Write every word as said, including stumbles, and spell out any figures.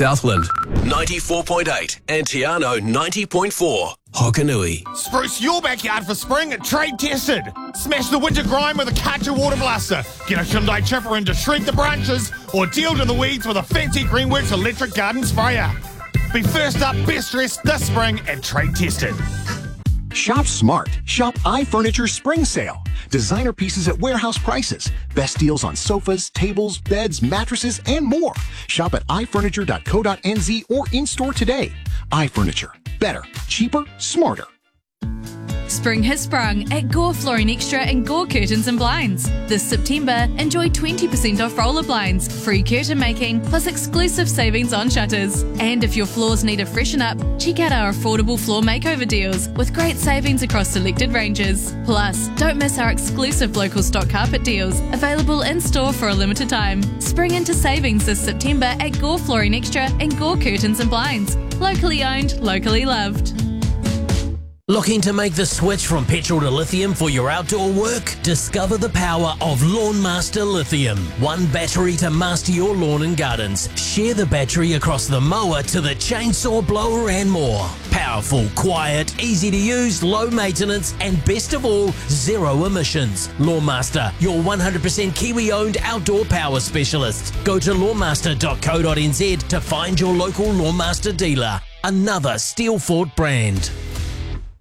Southland. ninety-four point eight and Tiano ninety point four. Hokanui. Spruce your backyard for spring at Trade Tested. Smash the winter grime with a Karcher water blaster. Get a Hyundai chipper in to shred the branches, or deal to the weeds with a fancy Greenworks electric garden sprayer. Be first up, best dressed this spring at Trade Tested. Shop smart. Shop iFurniture Spring Sale. Designer pieces at warehouse prices. Best deals on sofas, tables, beds, mattresses, and more. Shop at i furniture dot co dot n z or in-store today. iFurniture. Better, cheaper, smarter. Spring has sprung at Gore Flooring Extra and Gore Curtains and Blinds. This September, enjoy twenty percent off roller blinds, free curtain making, plus exclusive savings on shutters. And if your floors need a freshen up, check out our affordable floor makeover deals with great savings across selected ranges. Plus, don't miss our exclusive local stock carpet deals, available in-store for a limited time. Spring into savings this September at Gore Flooring Extra and Gore Curtains and Blinds. Locally owned, locally loved. Looking to make the switch from petrol to lithium for your outdoor work? Discover the power of LawnMaster Lithium. One battery to master your lawn and gardens. Share the battery across the mower to the chainsaw blower and more. Powerful, quiet, easy to use, low maintenance, and best of all, zero emissions. LawnMaster, your one hundred percent Kiwi-owned outdoor power specialist. Go to lawnmaster dot co dot n z to find your local LawnMaster dealer. Another Steelfort brand.